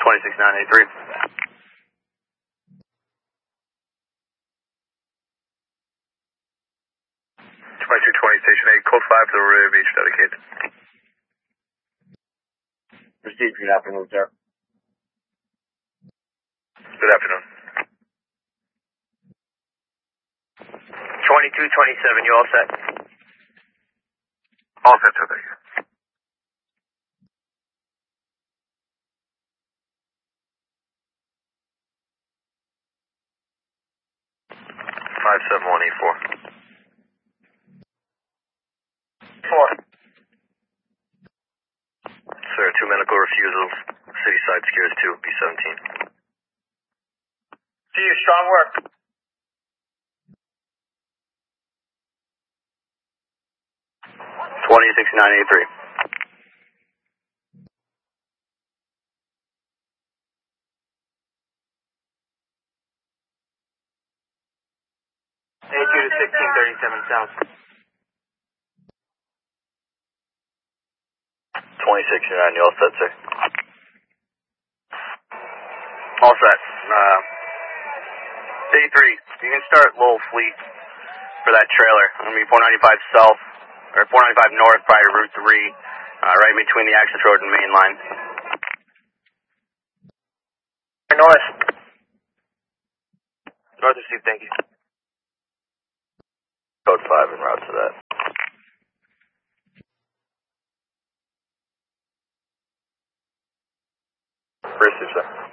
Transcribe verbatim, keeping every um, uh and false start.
twenty-six nine eighty-three. twenty-two twenty, Station eight, code five to the Rodeo Beach, dedicated. Received, good afternoon, sir. Good afternoon. twenty-two twenty-seven, you all set? All set, sir, thank you. five seven one eight four. Four. Sir, two medical refusals. City side scares two, B seventeen. See you, strong work. twenty-six nine eighty-three. eighty-two to sixteen thirty-seven south. twenty-six nine, you all set, sir? All set. Uh, day three, you can start Lowell Fleet for that trailer. I'm going to be four ninety-five south, or four ninety-five north prior to Route three, uh, right between the access road and main line. North. North received, thank you. Code five en route to that. Received, sir.